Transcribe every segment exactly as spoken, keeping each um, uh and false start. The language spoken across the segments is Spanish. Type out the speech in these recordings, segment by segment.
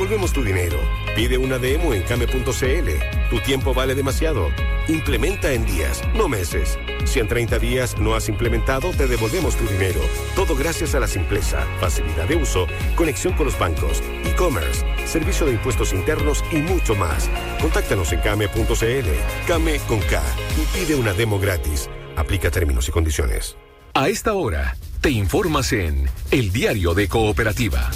devolvemos tu dinero. Pide una demo en came punto cl. Tu tiempo vale demasiado. Implementa en días, no meses. Si en treinta días no has implementado, te devolvemos tu dinero. Todo gracias a la simpleza, facilidad de uso, conexión con los bancos, e-commerce, servicio de impuestos internos y mucho más. Contáctanos en came punto cl. Came con K y pide una demo gratis. Aplica términos y condiciones. A esta hora, te informas en El Diario de Cooperativa.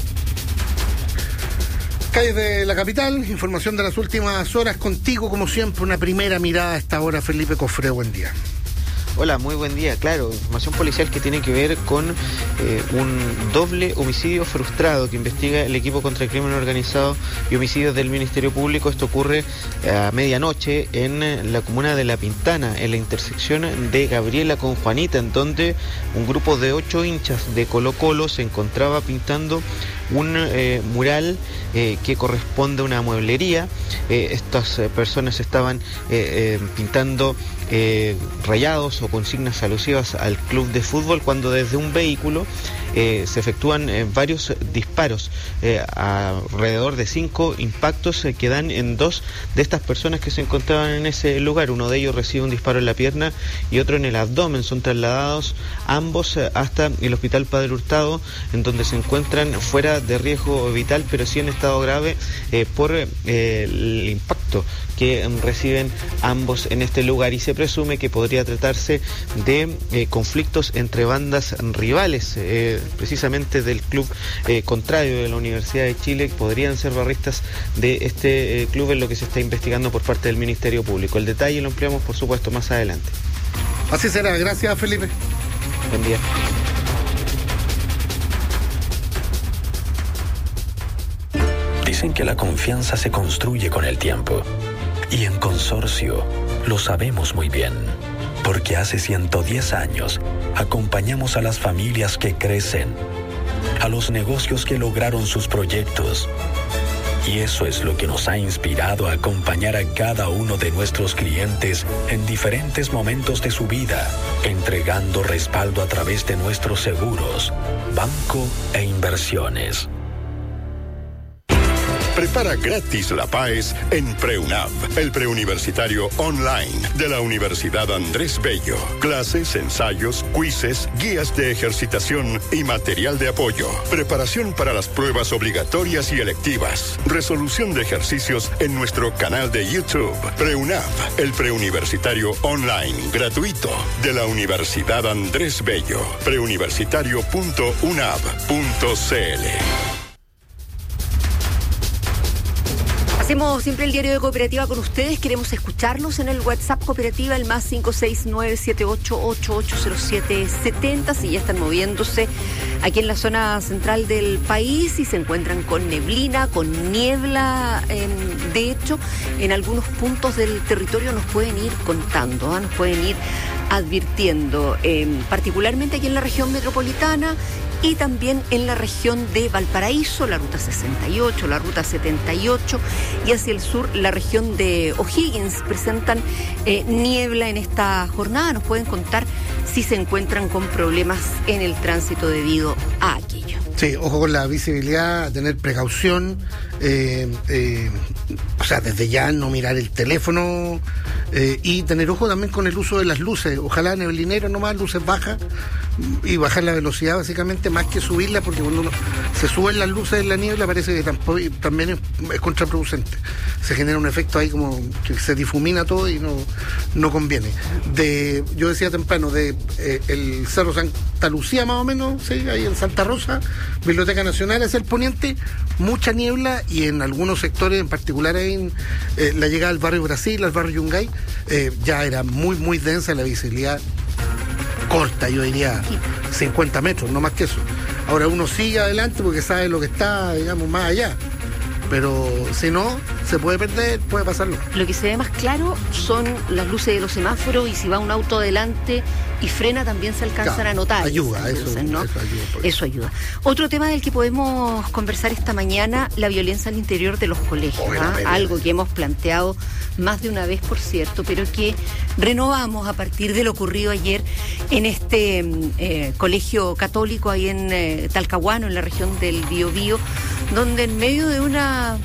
Calles de la capital, información de las últimas horas contigo, como siempre, una primera mirada a esta hora. Felipe Cofré, buen día. Hola, muy buen día. Claro, información policial que tiene que ver con eh, un doble homicidio frustrado que investiga el equipo contra el crimen organizado y homicidios del Ministerio Público. Esto ocurre a medianoche en la comuna de La Pintana, en la intersección de Gabriela con Juanita, en donde un grupo de ocho hinchas de Colo Colo se encontraba pintando un eh, mural eh, que corresponde a una mueblería. Eh, estas eh, personas estaban eh, eh, pintando eh, rayados o consignas alusivas al club de fútbol, cuando desde un vehículo eh, se efectúan eh, varios disparos, eh, alrededor de cinco impactos eh, que dan en dos de estas personas que se encontraban en ese lugar. Uno de ellos recibe un disparo en la pierna y otro en el abdomen. Son trasladados ambos eh, hasta el Hospital Padre Hurtado, en donde se encuentran fuera de riesgo vital, pero sí en estado grave eh, por eh, el impacto que reciben ambos en este lugar, y se presume que podría tratarse de eh, conflictos entre bandas rivales, eh, precisamente del club eh, contrario de la Universidad de Chile. Podrían ser barristas de este eh, club, en lo que se está investigando por parte del Ministerio Público. El detalle lo ampliamos, por supuesto, más adelante. Así será. Gracias, Felipe. Buen día. Dicen que la confianza se construye con el tiempo. Y en Consorcio lo sabemos muy bien, porque hace ciento diez años acompañamos a las familias que crecen, a los negocios que lograron sus proyectos. Y eso es lo que nos ha inspirado a acompañar a cada uno de nuestros clientes en diferentes momentos de su vida, entregando respaldo a través de nuestros seguros, banco e inversiones. Prepara gratis la P A E S en PreUNAV, el preuniversitario online de la Universidad Andrés Bello. Clases, ensayos, quizzes, guías de ejercitación y material de apoyo. Preparación para las pruebas obligatorias y electivas. Resolución de ejercicios en nuestro canal de YouTube. PreUNAV, el preuniversitario online gratuito de la Universidad Andrés Bello. preuniversitario punto unav punto cl. Hacemos siempre el diario de Cooperativa con ustedes. Queremos escucharlos en el WhatsApp Cooperativa, el más cinco seis nueve siete ocho ocho ocho cero siete siete cero. Si ya están moviéndose aquí en la zona central del país y se encuentran con neblina, con niebla, eh, de hecho, en algunos puntos del territorio nos pueden ir contando, ¿eh? nos pueden ir advirtiendo, eh, particularmente aquí en la región metropolitana y también en la región de Valparaíso, la ruta sesenta y ocho, la ruta setenta y ocho, y hacia el sur la región de O'Higgins presentan eh, niebla en esta jornada. Nos pueden contar si se encuentran con problemas en el tránsito debido a aquello. Sí, ojo con la visibilidad, tener precaución, eh, eh, o sea, desde ya no mirar el teléfono eh, y tener ojo también con el uso de las luces. Ojalá neblinero nomás, luces bajas, y bajar la velocidad básicamente más que subirla, porque cuando uno se suben las luces en la niebla parece que tampoco, también es, es contraproducente. Se genera un efecto ahí como que se difumina todo y no, no conviene. De, yo decía temprano, de eh, el Cerro Santa Lucía más o menos, ¿sí? Ahí en Santa Rosa, Biblioteca Nacional hacia el poniente, mucha niebla, y en algunos sectores, en particular en eh, la llegada al barrio Brasil, al barrio Yungay, eh, ya era muy muy densa la visibilidad, corta, yo diría cincuenta metros, no más que eso. Ahora uno sigue adelante porque sabe lo que está, digamos, más allá. Pero si no, se puede perder, puede pasarlo. Lo que se ve más claro son las luces de los semáforos, y si va un auto adelante y frena también se alcanzan claro, a notar. Ayuda, luces, eso, ¿no? eso ayuda. Por eso ayuda. Otro tema del que podemos conversar esta mañana, la violencia al interior de los colegios. Oh, ¿ah? Algo que hemos planteado más de una vez, por cierto, pero que renovamos a partir de lo ocurrido ayer en este eh, colegio católico ahí en eh, Talcahuano, en la región del Biobío, donde en medio de una